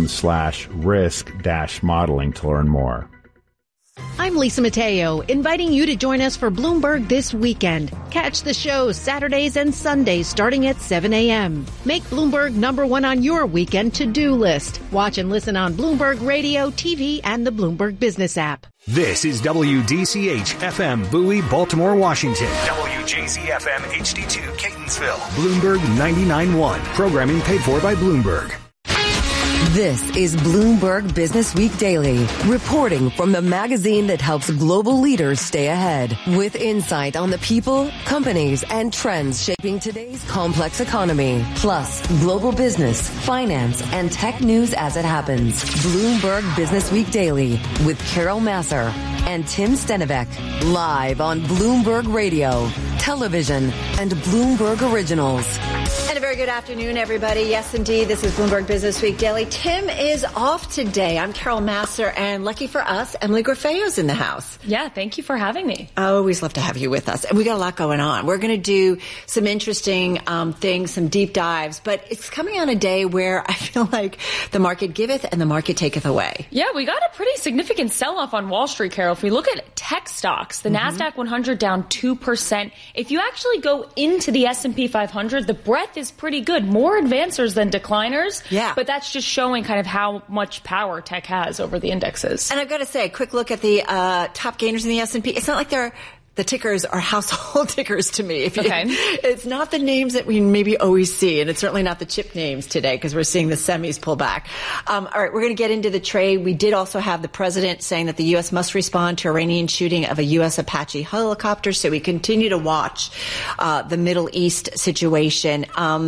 bloomberg.com/risk-modeling to learn more. I'm Lisa Mateo, inviting you to join us for Bloomberg This Weekend. Catch the show Saturdays and Sundays starting at 7 a.m. Make Bloomberg #1 on your weekend to-do list. Watch and listen on Bloomberg Radio, TV, and the Bloomberg Business app. This is WDCH-FM, Bowie, Baltimore, Washington. WJZ-FM, HD2, Catonsville. Bloomberg 99.1. Programming paid for by Bloomberg. This is Bloomberg Business Week Daily, reporting from the magazine that helps global leaders stay ahead, with insight on the people, companies, and trends shaping today's complex economy, plus global business, finance, and tech news as it happens. Bloomberg Business Week Daily with Carol Massar and Tim Stenovec, live on Bloomberg Radio, television, and Bloomberg Originals. And a very good afternoon, everybody. Yes, indeed, this is Bloomberg Business Week Daily. Tim is off today. I'm Carol Massar, and lucky for us, Emily Grafeo's in the house. Yeah, thank you for having me. I always love to have you with us. And we got a lot going on. We're going to do some interesting things, some deep dives, but it's coming on a day where I feel like the market giveth and the market taketh away. Yeah, we got a pretty significant sell-off on Wall Street, Carol. If we look at tech stocks, the NASDAQ 100 down 2%. If you actually go into the S&P 500, the breadth is pretty good. More advancers than decliners. Yeah. But that's just showing kind of how much power tech has over the indexes. And I've got to say, a quick look at the top gainers in the S&P. It's not like the tickers are household tickers to me. It's not the names that we maybe always see, and it's certainly not the chip names today because we're seeing the semis pull back. All right, we're going to get into the trade. We did also have the president saying that the U.S. must respond to Iranian shooting of a U.S. Apache helicopter, so we continue to watch the Middle East situation.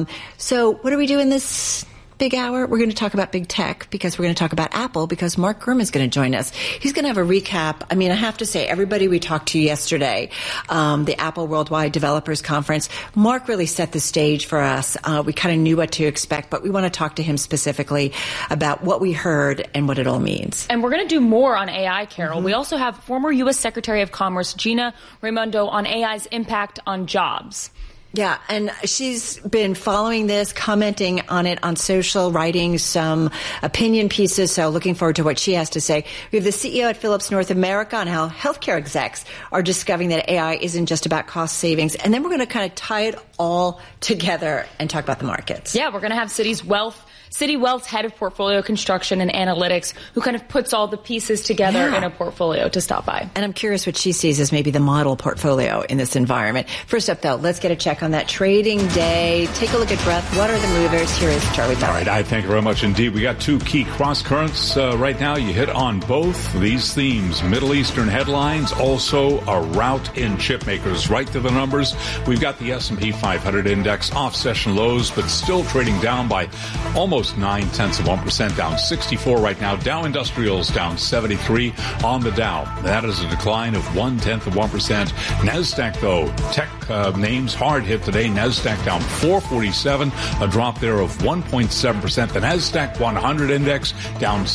So what do we do in this big hour? We're going to talk about big tech because we're going to talk about Apple because Mark Gurman is going to join us. He's going to have a recap. I mean, I have to say, everybody we talked to yesterday, the Apple Worldwide Developers Conference, Mark really set the stage for us. We kind of knew what to expect, but we want to talk to him specifically about what we heard and what it all means. And we're going to do more on AI, Carol. We also have former U.S. Secretary of Commerce Gina Raimondo on AI's impact on jobs. Yeah, and she's been following this, commenting on it on social, writing some opinion pieces, so looking forward to what she has to say. We have the CEO at Philips North America on how healthcare execs are discovering that AI isn't just about cost savings. And then we're going to kind of tie it all together and talk about the markets. Yeah, we're going to have Citi Wealth's head of portfolio construction and analytics, who kind of puts all the pieces together in a portfolio, to stop by. And I'm curious what she sees as maybe the model portfolio in this environment. First up, though, let's get a check on that trading day. Take a look at breadth. What are the movers? Here is Charlie Bell. All right, I thank you very much indeed. We got two key cross currents right now. You hit on both these themes. Middle Eastern headlines, also a rout in chip makers. Right to the numbers. We've got the S&P 500 index off session lows, but still trading down by almost 0.9%, down 64 right now. Dow Industrials down 73 on the Dow. That is a decline of 0.1%. NASDAQ, though, tech names hard hit today. NASDAQ down 447, a drop there of 1.7%. The NASDAQ 100 index down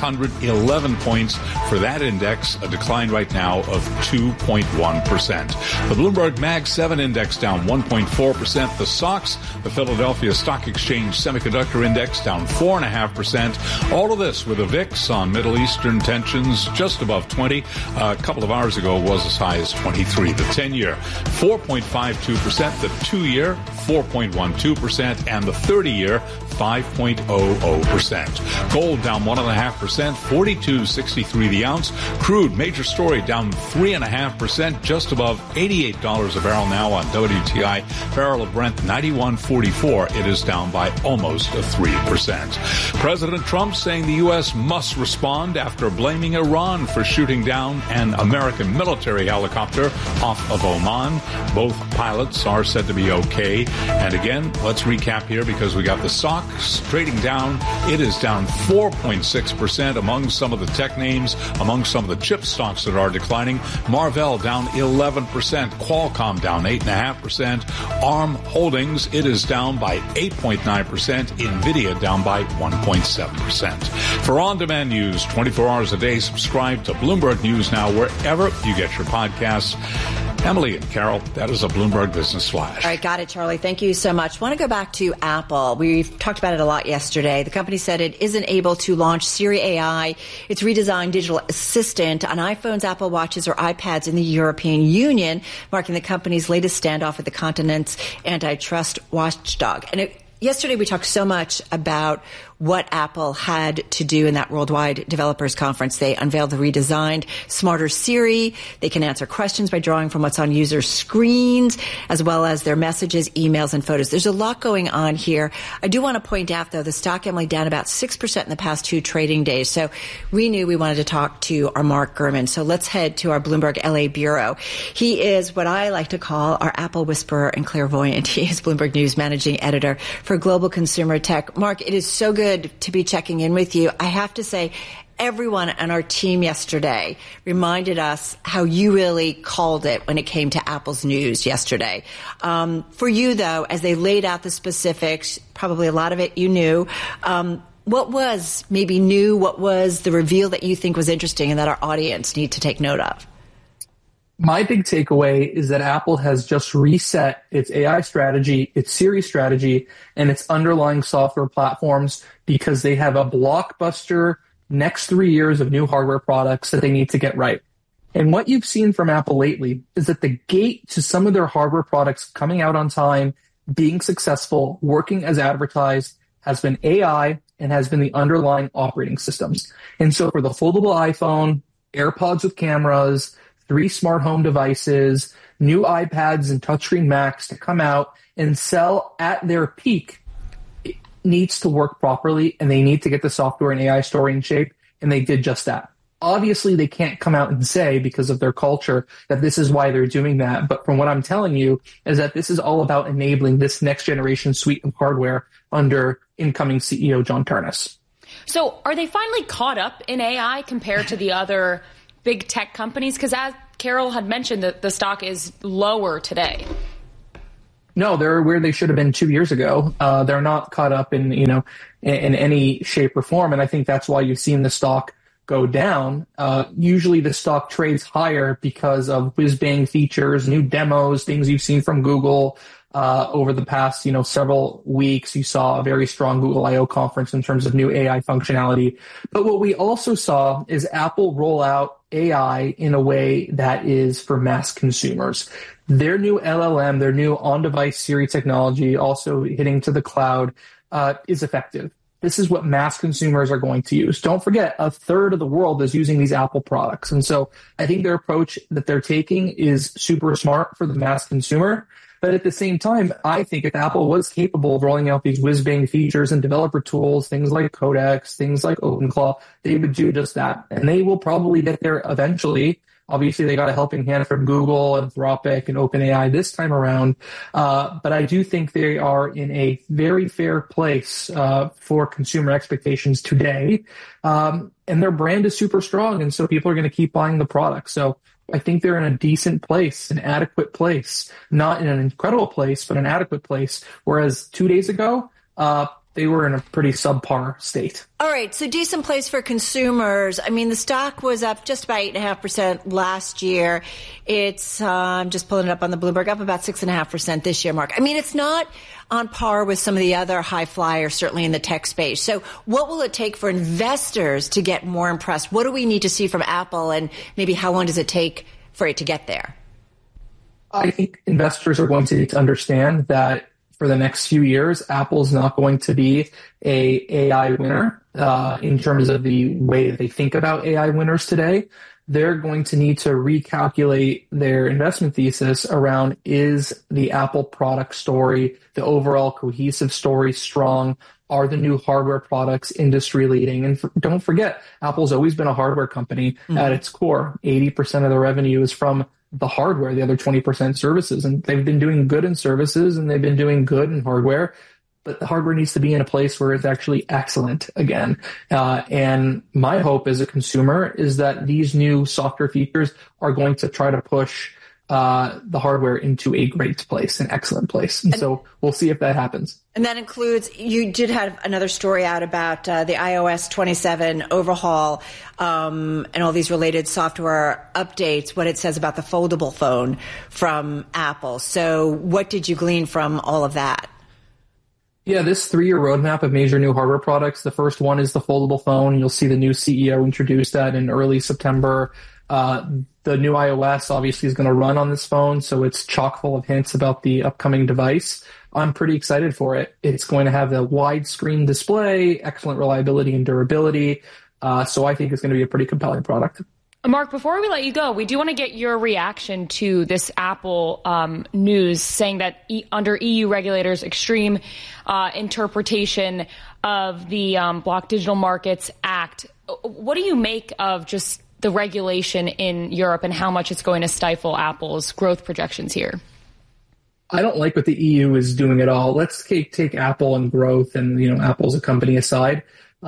611 points for that index, a decline right now of 2.1%. The Bloomberg Mag 7 index down 1.4%. The SOX, the Philadelphia Stock Exchange Semiconductor Index, down 4.5%. All of this with a VIX on Middle Eastern tensions just above 20. A couple of hours ago was as high as 23. The 10-year, 4.52%. The 2-year, 4.12%. And the 30-year, 5.00%. Gold down 1.5%, 42.63 the ounce. Crude, major story, down 3.5%, just above $88 a barrel now on WTI. Barrel of Brent 91.44. It is down by almost 3%. President Trump saying the U.S. must respond after blaming Iran for shooting down an American military helicopter off of Oman. Both pilots are said to be okay. And again, let's recap here because we got the SOX trading down. It is down 4.6% among some of the tech names, among some of the chip stocks that are declining. Marvell down 11%. Qualcomm down 8.5%. ARM Holdings, it is down by 8.9%. NVIDIA down by 1.7%. For on-demand news, 24 hours a day, subscribe to Bloomberg News Now wherever you get your podcasts. Emily and Carol, that is a Bloomberg Business Flash. All right, got it, Charlie. Thank you so much. Want to go back to Apple. We've talked about it a lot yesterday. The company said it isn't able to launch Siri AI, its redesigned digital assistant, on iPhones, Apple Watches, or iPads in the European Union, marking the company's latest standoff with the continent's antitrust watchdog. And yesterday we talked so much about what Apple had to do in that Worldwide Developers Conference. They unveiled the redesigned smarter Siri. They can answer questions by drawing from what's on users' screens, as well as their messages, emails, and photos. There's a lot going on here. I do want to point out, though, the stock, Emily, down about 6% in the past 2 trading days. So we knew we wanted to talk to our Mark Gurman. So let's head to our Bloomberg LA bureau. He is what I like to call our Apple whisperer and clairvoyant. He is Bloomberg News managing editor for Global Consumer Tech. Mark, it is so good to be checking in with you. I have to say, everyone on our team yesterday reminded us how you really called it when it came to Apple's news yesterday. For you, though, as they laid out the specifics, probably a lot of it you knew, what was maybe new? What was the reveal that you think was interesting and that our audience need to take note of? My big takeaway is that Apple has just reset its AI strategy, its Siri strategy, and its underlying software platforms because they have a blockbuster next 3 years of new hardware products that they need to get right. And what you've seen from Apple lately is that the gate to some of their hardware products coming out on time, being successful, working as advertised, has been AI and has been the underlying operating systems. And so for the foldable iPhone, AirPods with cameras, 3 smart home devices, new iPads and touchscreen Macs to come out and sell at their peak, it needs to work properly, and they need to get the software and AI story in shape, and they did just that. Obviously, they can't come out and say, because of their culture, that this is why they're doing that. But from what I'm telling you is that this is all about enabling this next generation suite of hardware under incoming CEO John Ternus. So are they finally caught up in AI compared to the other big tech companies? Because as Carol had mentioned, the stock is lower today. No, they're where they should have been 2 years ago. They're not caught up in any shape or form. And I think that's why you've seen the stock go down. Usually the stock trades higher because of whiz-bang features, new demos, things you've seen from Google. Over the past, several weeks, you saw a very strong Google I/O conference in terms of new AI functionality. But what we also saw is Apple roll out AI in a way that is for mass consumers. Their new LLM, their new on-device Siri technology, also hitting to the cloud, is effective. This is what mass consumers are going to use. Don't forget, 1/3 of the world is using these Apple products. And so I think their approach that they're taking is super smart for the mass consumer. But at the same time, I think if Apple was capable of rolling out these whiz-bang features and developer tools, things like Codex, things like OpenClaw, they would do just that. And they will probably get there eventually. Obviously, they got a helping hand from Google, Anthropic, and OpenAI this time around. But I do think they are in a very fair place for consumer expectations today. And their brand is super strong, and so people are going to keep buying the product. So I think they're in a decent place, an adequate place, not in an incredible place, but an adequate place. Whereas 2 days ago, they were in a pretty subpar state. All right, so decent place for consumers. I mean, the stock was up just about 8.5% last year. It's, I'm just pulling it up on the Bloomberg, up about 6.5% this year, Mark. I mean, it's not on par with some of the other high flyers, certainly in the tech space. So what will it take for investors to get more impressed? What do we need to see from Apple, and maybe how long does it take for it to get there? I think investors are going to need to understand that for the next few years, Apple's not going to be a AI winner in terms of the way that they think about AI winners today. They're going to need to recalculate their investment thesis around, is the Apple product story, the overall cohesive story, strong? Are the new hardware products industry leading? And don't forget, Apple's always been a hardware company at its core. 80% of the revenue is from the hardware, the other 20% services. And they've been doing good in services and they've been doing good in hardware. But the hardware needs to be in a place where it's actually excellent again. And my hope as a consumer is that these new software features are going to try to push the hardware into a great place, an excellent place. And so we'll see if that happens. And that includes, you did have another story out about the iOS 27 overhaul and all these related software updates, what it says about the foldable phone from Apple. So what did you glean from all of that? Yeah, this 3-year roadmap of major new hardware products. The first one is the foldable phone. You'll see the new CEO introduce that in early September. The new iOS obviously is going to run on this phone, so it's chock full of hints about the upcoming device. I'm pretty excited for it. It's going to have a widescreen display, excellent reliability and durability. So I think it's going to be a pretty compelling product. Mark, before we let you go, we do want to get your reaction to this Apple news saying that under EU regulators' extreme interpretation of the Block Digital Markets Act. What do you make of just the regulation in Europe and how much it's going to stifle Apple's growth projections here? I don't like what the EU is doing at all. Let's take Apple and growth and, Apple's a company aside.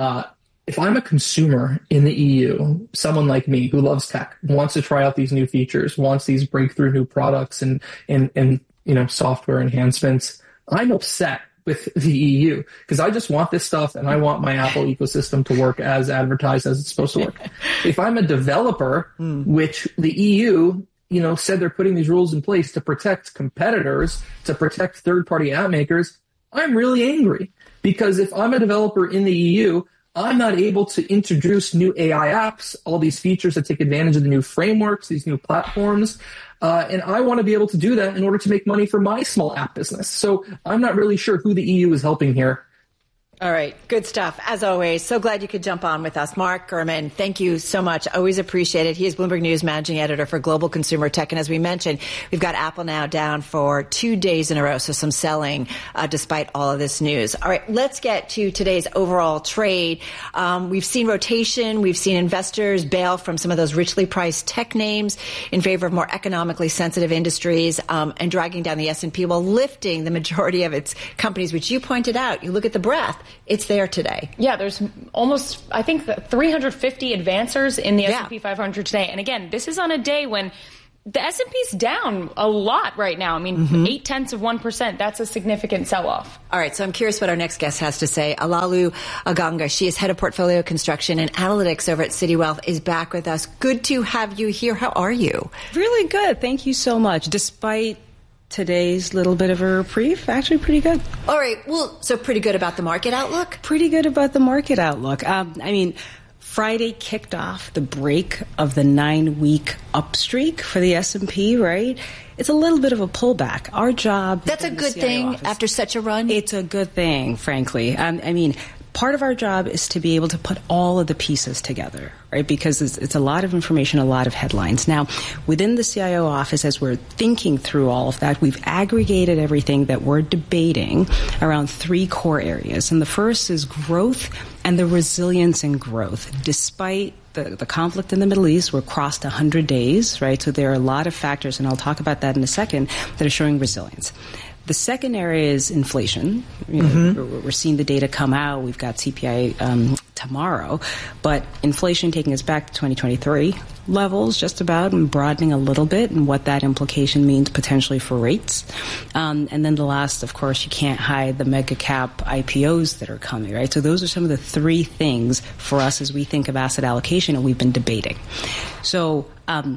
If I'm a consumer in the EU, someone like me who loves tech, wants to try out these new features, wants these breakthrough new products and software enhancements, I'm upset with the EU because I just want this stuff and I want my Apple ecosystem to work as advertised as it's supposed to work. If I'm a developer, which the EU, said they're putting these rules in place to protect competitors, to protect third-party app makers, I'm really angry because if I'm a developer in the EU, I'm not able to introduce new AI apps, all these features that take advantage of the new frameworks, these new platforms. And I want to be able to do that in order to make money for my small app business. So I'm not really sure who the EU is helping here. All right. Good stuff. As always, so glad you could jump on with us. Mark Gurman, thank you so much. Always appreciate it. He is Bloomberg News Managing Editor for Global Consumer Tech. And as we mentioned, we've got Apple now down for 2 days in a row. So some selling despite all of this news. All right. Let's get to today's overall trade. We've seen rotation. We've seen investors bail from some of those richly priced tech names in favor of more economically sensitive industries and dragging down the S&P while lifting the majority of its companies, which you pointed out. You look at the breadth. It's there today. Yeah, there's almost, I think, 350 advancers in the S&P 500 today. And again, this is on a day when the S&P's down a lot right now. I mean, 0.8%. That's a significant sell-off. All right, so I'm curious what our next guest has to say. Alalu Aganga, she is head of portfolio construction and analytics over at Citi Wealth, is back with us. Good to have you here. How are you? Really good. Thank you so much. Despite today's little bit of a reprieve, actually pretty good. All right. Well, so pretty good about the market outlook? Pretty good about the market outlook. Friday kicked off the break of the 9-week upstreak for the S&P, right? It's a little bit of a pullback. Our job... That's a good thing after such a run? It's a good thing, frankly. Part of our job is to be able to put all of the pieces together, right? Because it's a lot of information, a lot of headlines. Now, within the CIO office, as we're thinking through all of that, we've aggregated everything that we're debating around 3 core areas. And the first is growth and the resilience in growth. Despite the conflict in the Middle East, we're crossed 100 days, right? So there are a lot of factors, and I'll talk about that in a second, that are showing resilience. The second area is inflation. We're seeing the data come out. We've got CPI tomorrow. But inflation taking us back to 2023 levels just about and broadening a little bit and what that implication means potentially for rates. And then the last, of course, you can't hide the mega cap IPOs that are coming, right? So those are some of the 3 things for us as we think of asset allocation and we've been debating. So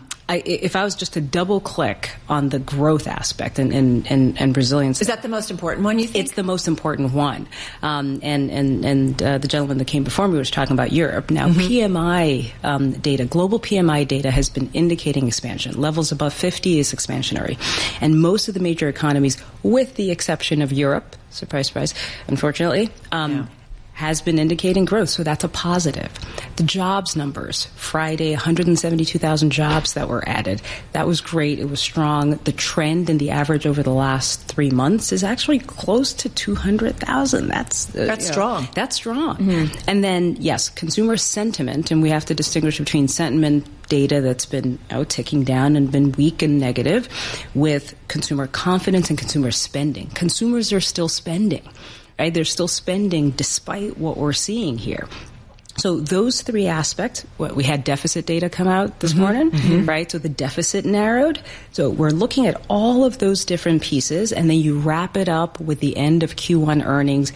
if I was just to double click on the growth aspect and resilience. Is that the most important one, you think? It's the most important one. The gentleman that came before me was talking about Europe. Now, PMI data, global PMI data has been indicating expansion. Levels above 50 is expansionary. And most of the major economies, with the exception of Europe, surprise, surprise, unfortunately, has been indicating growth, so that's a positive. The jobs numbers, Friday, 172,000 jobs that were added. That was great. It was strong. The trend in the average over the last 3 months is actually close to 200,000. That's strong. That's strong. And then, yes, consumer sentiment, and we have to distinguish between sentiment data that's been ticking down and been weak and negative with consumer confidence and consumer spending. Consumers are still spending. Right? They're still spending despite what we're seeing here. So those three aspects, we had deficit data come out this morning, right? So the deficit narrowed. So we're looking at all of those different pieces, and then you wrap it up with the end of Q1 earnings,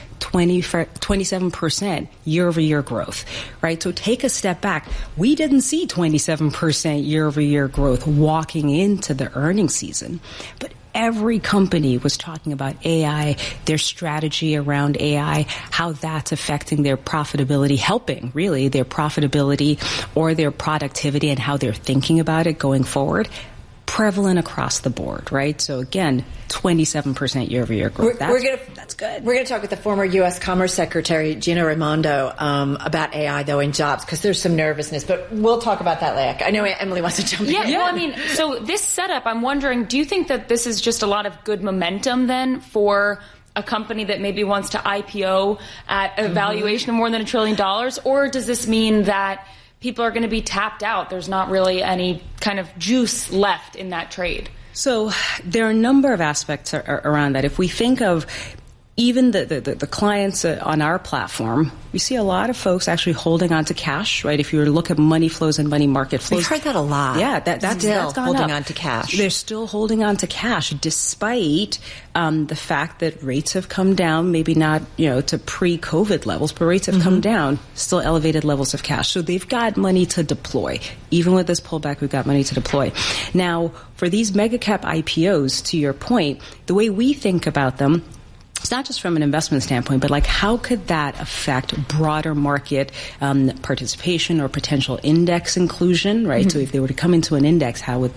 27% year-over-year growth, right? So take a step back. We didn't see 27% year-over-year growth walking into the earnings season, but every company was talking about AI, their strategy around AI, how that's affecting their profitability, helping really their profitability or their productivity, and how they're thinking about it going forward. Prevalent across the board, right? So again, 27% year-over-year growth. That's good. We're going to talk with the former U.S. Commerce Secretary, Gina Raimondo, about AI, though, in jobs, because there's some nervousness. But we'll talk about that later. I know Emily wants to jump in. Yeah, well, I mean, so this setup, I'm wondering, do you think that this is just a lot of good momentum then for a company that maybe wants to IPO at a valuation of more than $1 trillion? Or does this mean that people are going to be tapped out? There's not really any kind of juice left in that trade. So there are a number of aspects around that. If we think of even the clients on our platform, we see a lot of folks actually holding on to cash, right? If you were to look at money flows and money market flows. We've heard that a lot. Yeah, that's gone holding up. on to cash. They're still holding on to cash despite the fact that rates have come down, maybe not, to pre-COVID levels, but rates have come down, still elevated levels of cash. So they've got money to deploy. Even with this pullback, we've got money to deploy. Now, for these mega cap IPOs, to your point, the way we think about them, it's not just from an investment standpoint, but like how could that affect broader market participation or potential index inclusion, right? So if they were to come into an index, how would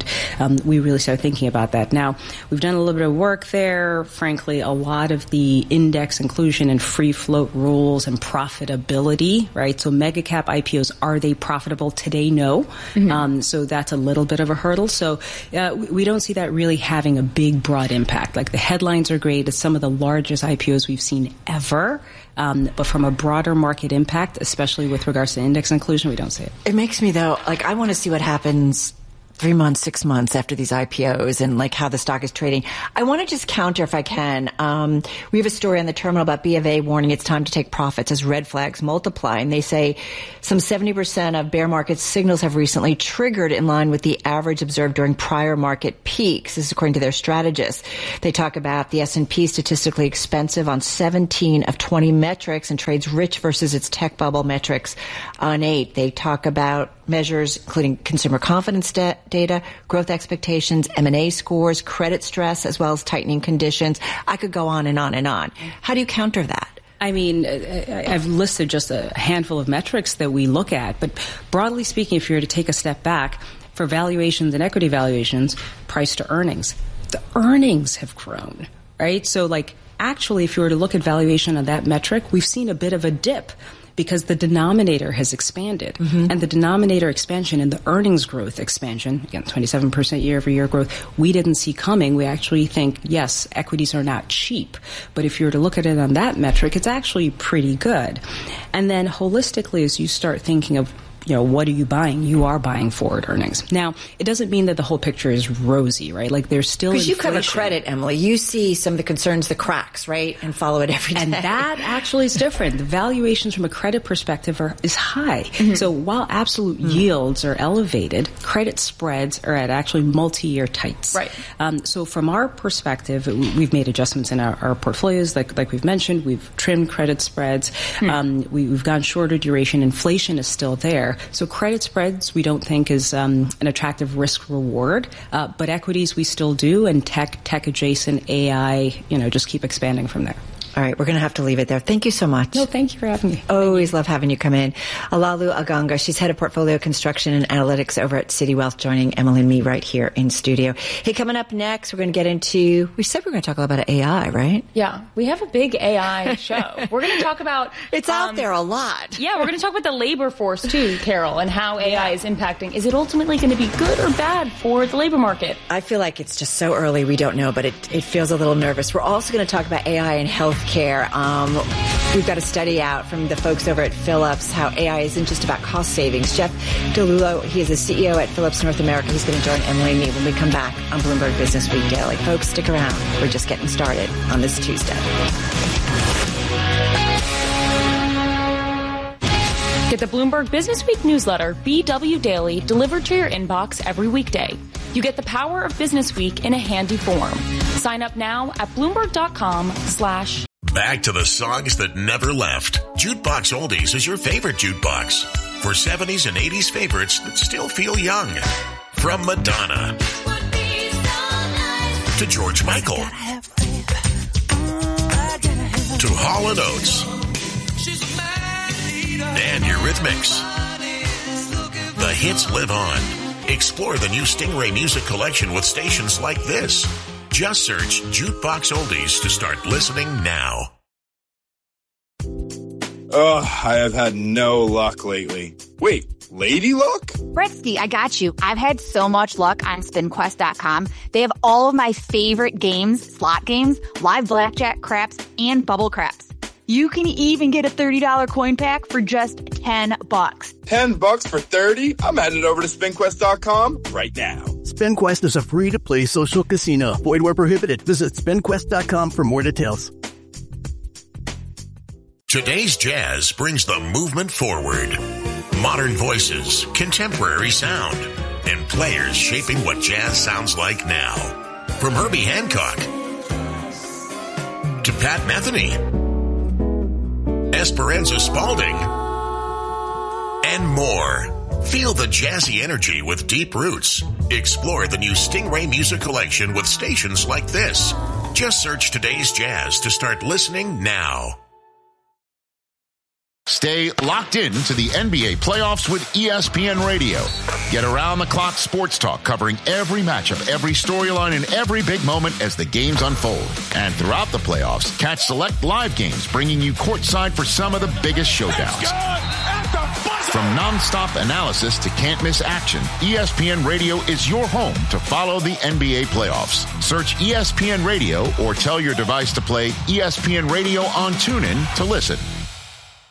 we really start thinking about that? Now, we've done a little bit of work there. Frankly, a lot of the index inclusion and free float rules and profitability, right? So mega cap IPOs, are they profitable today? No. So that's a little bit of a hurdle. So we don't see that really having a big, broad impact. Like the headlines are great. It's some of the largest IPOs we've seen ever. But from a broader market impact, especially with regards to index inclusion, we don't see it. It makes me, though, I want to see what happens 3 months, 6 months after these IPOs and how the stock is trading. I want to just counter if I can. We have a story on the terminal about B of A warning it's time to take profits as red flags multiply. And they say some 70% of bear market signals have recently triggered in line with the average observed during prior market peaks. This is according to their strategists. They talk about the S&P statistically expensive on 17 of 20 metrics and trades rich versus its tech bubble metrics on 8. They talk about measures including consumer confidence data, growth expectations, M&A scores, credit stress, as well as tightening conditions. I could go on and on and on. How do you counter that? I mean, I've listed just a handful of metrics that we look at, but broadly speaking, if you were to take a step back, for valuations and equity valuations, price to earnings, the earnings have grown, right? So actually, if you were to look at valuation on that metric, we've seen a bit of a dip because the denominator has expanded. And the denominator expansion and the earnings growth expansion, again, 27% year-over-year growth, we didn't see coming. We actually think, yes, equities are not cheap. But if you were to look at it on that metric, it's actually pretty good. And then holistically, as you start thinking of what are you buying? You are buying forward earnings. Now, it doesn't mean that the whole picture is rosy, right? There's still because you cover credit, Emily. You see some of the concerns, the cracks, right, and follow it every day. And that actually is different. The valuations from a credit perspective is high. So while absolute yields are elevated, credit spreads are at actually multi-year tights. Right. So from our perspective, we've made adjustments in our portfolios, like we've mentioned. We've trimmed credit spreads. We've gone shorter duration. Inflation is still there. So credit spreads we don't think is an attractive risk reward, but equities we still do, and tech adjacent AI, just keep expanding from there. All right, we're going to have to leave it there. Thank you so much. No, thank you for having me. Always love having you come in. Alalu Aganga, she's head of portfolio construction and analytics over at Citi Wealth, joining Emily and me right here in studio. Hey, coming up next, we're going to get into, we said we're going to talk about AI, right? Yeah, we have a big AI show. We're going to talk about... It's out there a lot. Yeah, we're going to talk about the labor force too, Carol, and how AI is impacting. Is it ultimately going to be good or bad for the labor market? I feel like it's just so early, we don't know, but it feels a little nervous. We're also going to talk about AI in healthcare. We've got a study out from the folks over at Philips, how AI isn't just about cost savings. Jeff DeLulo, he is the CEO at Philips North America. He's going to join Emily and me when we come back on Bloomberg Business Week Daily. Folks, stick around. We're just getting started on this Tuesday. Get the Bloomberg Business Week newsletter, BW Daily, delivered to your inbox every weekday. You get the power of Business Week in a handy form. Sign up now at Bloomberg.com/. Back to the songs that never left. Jukebox Oldies is your favorite jukebox. For 70s and 80s favorites that still feel young. From Madonna to George Michael to Hall & Oates and Eurythmics. The hits live on. Explore the new Stingray Music Collection with stations like this. Just search Jukebox Oldies to start listening now. Ugh, I have had no luck lately. Wait, Lady Luck? Britsky, I got you. I've had so much luck on SpinQuest.com. They have all of my favorite games, slot games, live blackjack, craps, and bubble craps. You can even get a $30 coin pack for just $10. $10 for 30? I'm headed over to SpinQuest.com right now. SpinQuest is a free-to-play social casino. Void where prohibited. Visit SpinQuest.com for more details. Today's jazz brings the movement forward. Modern voices, contemporary sound, and players shaping what jazz sounds like now. From Herbie Hancock to Pat Metheny, Esperanza Spalding, and more. Feel the jazzy energy with deep roots. Explore the new Stingray Music Collection with stations like this. Just search Today's Jazz to start listening now. Stay locked in to the NBA playoffs with ESPN Radio. Get around-the-clock sports talk covering every matchup, every storyline, and every big moment as the games unfold. And throughout the playoffs, catch select live games bringing you courtside for some of the biggest showdowns. From non-stop analysis to can't-miss action, ESPN Radio is your home to follow the NBA playoffs. Search ESPN Radio or tell your device to play ESPN Radio on TuneIn to listen.